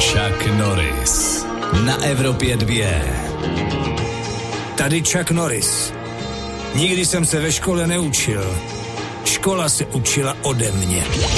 Chuck Norris na Evropě 2. Tady Chuck Norris. Nikdy jsem se ve škole neučil. Škola se učila ode mě.